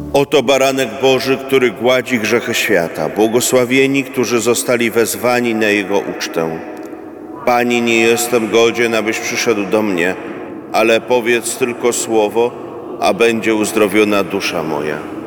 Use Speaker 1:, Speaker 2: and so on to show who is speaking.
Speaker 1: Oto baranek Boży, który gładzi grzechy świata. Błogosławieni, którzy zostali wezwani na Jego ucztę. Pani, nie jestem godzien, abyś przyszedł do mnie, ale powiedz tylko słowo, a będzie uzdrowiona dusza moja.